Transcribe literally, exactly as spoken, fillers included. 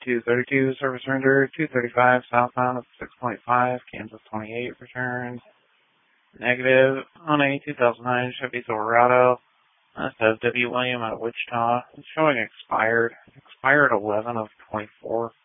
two thirty-two, service surrender. two thirty-five, southbound of six point five, Kansas twenty-eight, returned. Negative on a two thousand nine Chevy Silverado. That says W. William out of Wichita. It's showing expired. Expired eleven of twenty-four.